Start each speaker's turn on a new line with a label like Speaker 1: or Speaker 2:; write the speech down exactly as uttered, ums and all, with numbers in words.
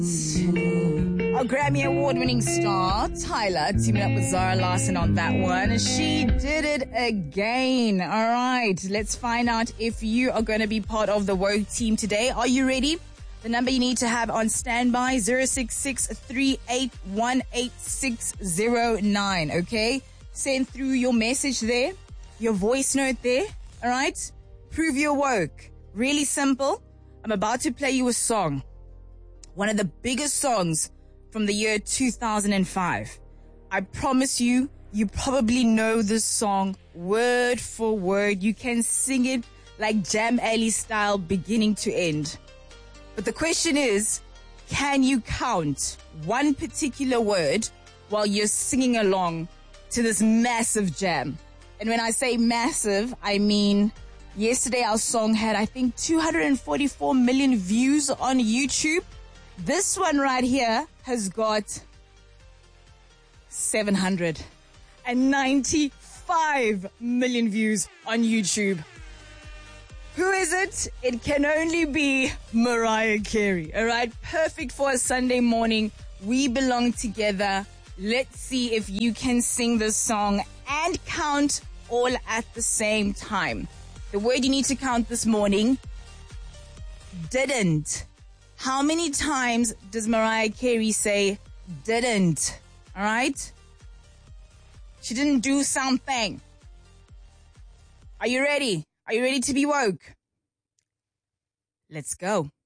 Speaker 1: Our Grammy Award-winning star, Tyler, teaming up with Zara Larsson on that one. She did it again. All right, let's find out if you are going to be part of the Woke team today. Are you ready? The number you need to have on standby, zero six six, three eight one, eight six zero nine, okay? Send through your message there, your voice note there, all right? Prove you're woke. Really simple. I'm about to play you a song. One of the biggest songs from the year two thousand five. I promise you, you probably know this song word for word. You can sing it like Jam Alley style, beginning to end. But the question is, can you count one particular word while you're singing along to this massive jam? And when I say massive, I mean yesterday our song had, I think, two hundred forty-four million views on YouTube. This one right here has got seven hundred ninety-five million views on YouTube. Who is it? It can only be Mariah Carey. All right, perfect for a Sunday morning. We belong together. Let's see if you can sing this song and count all at the same time. The word you need to count this morning, didn't. How many times does Mariah Carey say didn't? All right? She didn't do something. Are you ready? Are you ready to be woke? Let's go.